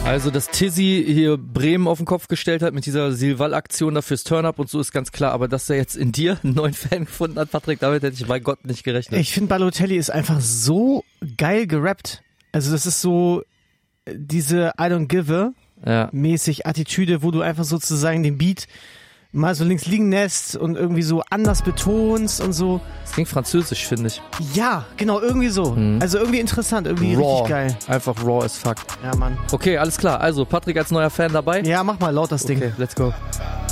Also, dass Tizzy hier Bremen auf den Kopf gestellt hat mit dieser Silval-Aktion dafür fürs Turn-Up und so ist ganz klar, aber dass er jetzt in dir einen neuen Fan gefunden hat, Patrick, damit hätte ich bei Gott nicht gerechnet. Ich finde, Balotelli ist einfach so geil gerappt. Also das ist so diese I don't give a mäßig Attitüde, wo du einfach sozusagen den Beat mal so links liegen lässt und irgendwie so anders betonst und so. Das klingt französisch, finde ich. Ja, genau, irgendwie so. Also irgendwie interessant, irgendwie raw. Richtig geil. Einfach raw as fuck. Ja, Mann. Okay, alles klar. Also, Patrick als neuer Fan dabei? Ja, mach mal laut das Ding. Okay, let's go.